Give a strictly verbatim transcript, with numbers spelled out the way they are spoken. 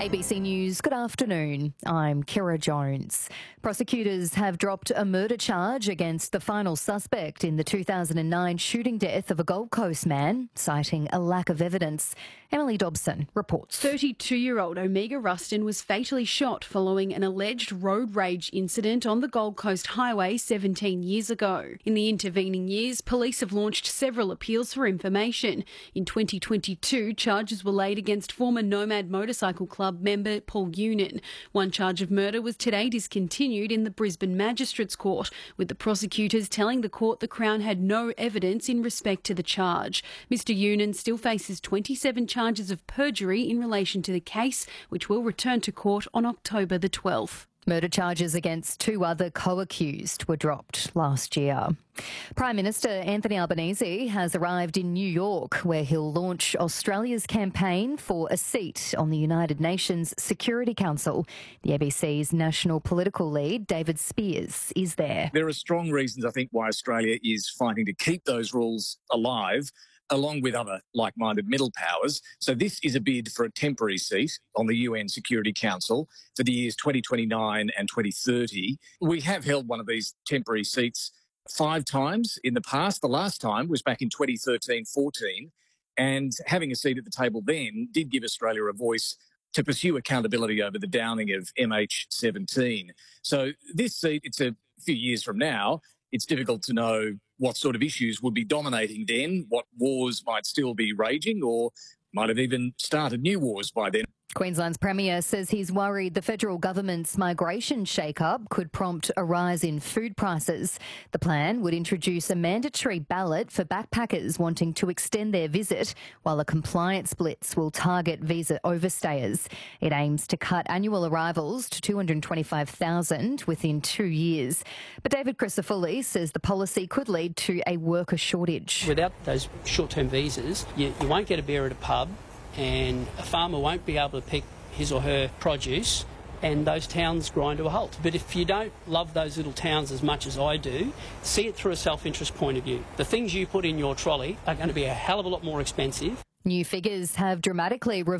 A B C News, good afternoon. I'm Kira Jones. Prosecutors have dropped a murder charge against the final suspect in the two thousand nine shooting death of a Gold Coast man, citing a lack of evidence. Emily Dobson reports. thirty-two-year-old Omega Rustin was fatally shot following an alleged road rage incident on the Gold Coast Highway seventeen years ago. In the intervening years, police have launched several appeals for information. In twenty twenty-two, charges were laid against former Nomad Motorcycle Club member Paul Unan. One charge of murder was today discontinued in the Brisbane Magistrates Court, with the prosecutors telling the court the Crown had no evidence in respect to the charge. Mister Unan still faces twenty-seven charges of perjury in relation to the case, which will return to court on October the twelfth. Murder charges against two other co-accused were dropped last year. Prime Minister Anthony Albanese has arrived in New York, where he'll launch Australia's campaign for a seat on the United Nations Security Council. The A B C's national political lead, David Spears, is there. There are strong reasons, I think, why Australia is fighting to keep those rules alive, along with other like-minded middle powers. So this is a bid for a temporary seat on the U N Security Council for the years twenty twenty-nine and twenty thirty. We have held one of these temporary seats five times in the past. The last time was back in twenty thirteen fourteen, and having a seat at the table then did give Australia a voice to pursue accountability over the downing of M H seventeen. So this seat, it's a few years from now. It's difficult to know what sort of issues would be dominating then, what wars might still be raging, or might have even started new wars by then. Queensland's Premier says he's worried the federal government's migration shake-up could prompt a rise in food prices. The plan would introduce a mandatory ballot for backpackers wanting to extend their visit, while a compliance blitz will target visa overstayers. It aims to cut annual arrivals to two hundred twenty-five thousand within two years. But David Crisafulli says the policy could lead to a worker shortage. Without those short-term visas, you, you won't get a beer at a pub, and a farmer won't be able to pick his or her produce, and those towns grind to a halt. But if you don't love those little towns as much as I do, see it through a self-interest point of view. The things you put in your trolley are going to be a hell of a lot more expensive. New figures have dramatically